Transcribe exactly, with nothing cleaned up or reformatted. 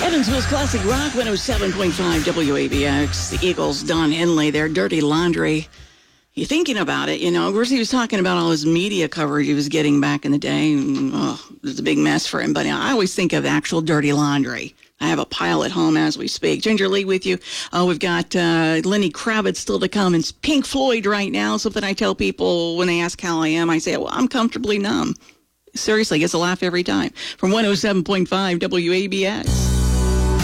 Evansville's Classic Rock, one oh seven point five W A B X. The Eagles, Don Henley, their Dirty Laundry. You're thinking about it, you know. Of course, he was talking about all his media coverage he was getting back in the day. And, oh, it was a big mess for him. But you know, I always think of actual dirty laundry. I have a pile at home as we speak. Ginger Lee with you. Oh, we've got uh, Lenny Kravitz still to come. It's Pink Floyd right now. Something I tell people when they ask how I am. I say, well, I'm comfortably numb. Seriously, gets a laugh every time. From one oh seven point five W A B X.